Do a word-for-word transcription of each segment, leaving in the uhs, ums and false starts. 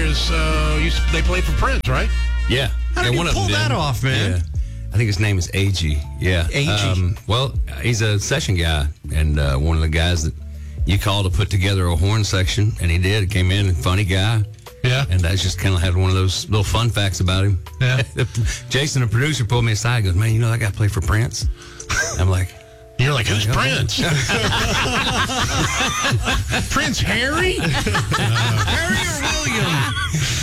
is, uh, used to, they played for Prince, right? Yeah. How did yeah, you one of pull them that did. off, man? Yeah. I think his name is A G. Yeah. A G. Um, well, he's a session guy, and uh, one of the guys that you call to put together a horn section, and he did. He came in, funny guy. Yeah. And I just kind of had one of those little fun facts about him. Yeah. Jason, the producer, pulled me aside and goes, man, you know that guy played for Prince? I'm like, You're like, who's Oh, Prince? Prince Harry? Uh, Harry or William?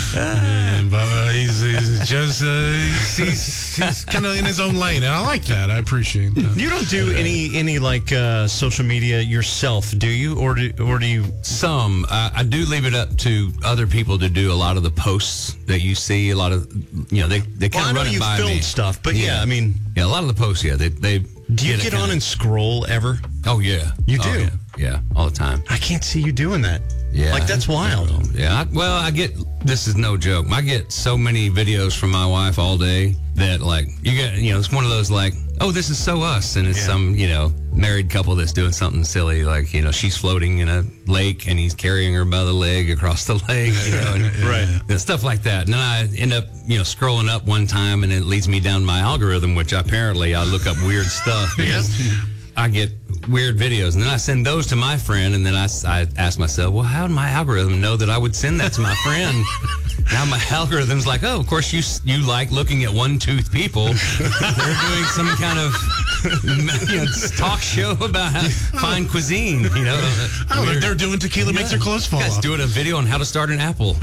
And, uh, he's, he's just uh, he's, he's, he's kind of in his own lane, and I like that. I appreciate that. You don't do any any like uh, social media yourself, do you? Or do or do you? some. Uh, I do leave it up to other people to do a lot of the posts that you see. A lot of, you know, they, they Well, kind I of know run it you by filmed me. stuff, but yeah, I mean, Yeah, a lot of the posts, yeah, they they. do you get on and scroll ever? Oh yeah, You Oh, do? yeah. yeah, all the time. I can't see you doing that. Yeah, like that's wild. Yeah, I, well, I get, this is no joke. I get so many videos from my wife all day that, like, you get, you know, it's one of those, like, oh, this is so us. And it's Yeah. some, you know, married couple that's doing something silly. Like, you know, she's floating in a lake and he's carrying her by the leg across the lake, you know, and, Right. and stuff like that. And then I end up, you know, scrolling up one time and it leads me down my algorithm, which apparently I look up weird stuff because I get weird videos, and then I send those to my friend, and then I, I ask myself, well, how did my algorithm know that I would send that to my friend? Now my algorithm's like, oh, of course you you like looking at one-toothed people. They're doing some kind of you know, talk show about how, fine cuisine, you know. Oh, Weird. they're doing tequila makes their clothes fall Guys off. doing a video on how to start an apple.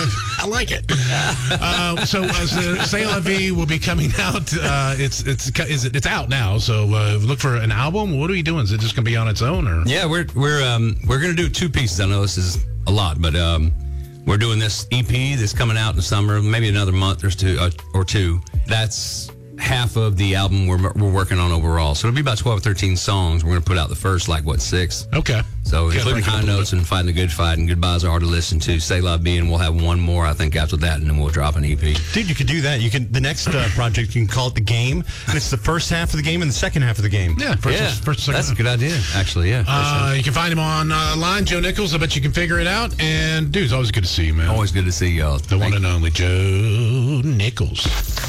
I like it. uh, so, uh, so C'est La Vie will be coming out. Uh, it's it's is it, it's out now. So uh, look for an album. What are we doing? Is it just going to be on its own, or? Yeah, we're we're um we're gonna do two pieces. I know this is a lot, but um we're doing this E P that's coming out in the summer, maybe another month or two uh, or two. That's half of the album we're we're working on overall. So it'll be about twelve or thirteen songs. We're gonna put out the first like what six. Okay. So Gotta including break it up High a little Notes and Fighting the Good Fight and Goodbyes Are Hard to Listen to, C'est La Vie, and we'll have one more I think after that, and then we'll drop an E P. Dude, you could do that. You can the next uh, project you can call it The Game, and it's the first half of the game and the second half of the game. Yeah. First, yeah, first, second. that's a good idea, actually. Yeah. Uh, you can find him online, Joe Nichols. I bet you can figure it out. And dude, it's always good to see you, man. Always good to see y'all. The one and only Joe Nichols.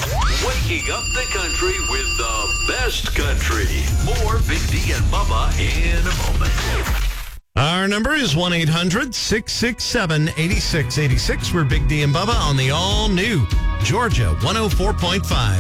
Waking up the country with the best country. More Big D and Bubba in a moment. Our number is one eight hundred six six seven eight six eight six. We're Big D and Bubba on the all-new Georgia one oh four point five.